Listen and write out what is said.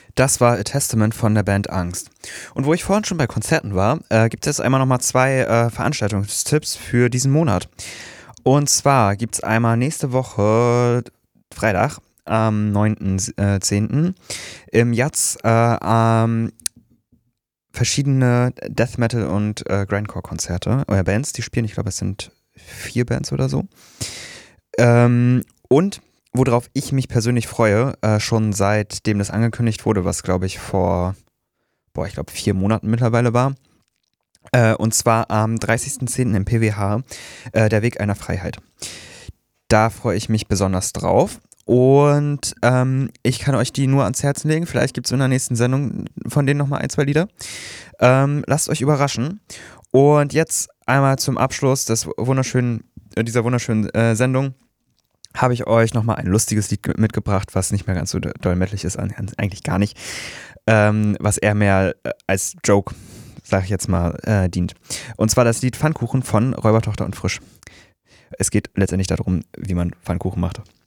Das war A Testament von der Band Angst. Und wo ich vorhin schon bei Konzerten war, gibt es jetzt einmal nochmal zwei Veranstaltungstipps für diesen Monat. Und zwar gibt es einmal nächste Woche Freitag am 9.10. im Jatz verschiedene Death Metal und Grindcore-Konzerte oder Bands, die spielen. Ich glaube, es sind 4 Bands oder so. Und worauf ich mich persönlich freue, schon seitdem das angekündigt wurde, was glaube ich vor, 4 Monaten mittlerweile war. Und zwar am 30.10. im PWH, der Weg einer Freiheit. Da freue ich mich besonders drauf. Und ich kann euch die nur ans Herzen legen. Vielleicht gibt es in der nächsten Sendung von denen nochmal 1, 2 Lieder. Lasst euch überraschen. Und jetzt einmal zum Abschluss dieser wunderschönen Sendung habe ich euch nochmal ein lustiges Lied mitgebracht, was nicht mehr ganz so doll metal ist, eigentlich gar nicht. Was eher mehr als Joke, sag ich jetzt mal, dient. Und zwar das Lied Pfannkuchen von Räubertochter und Frisch. Es geht letztendlich darum, wie man Pfannkuchen macht.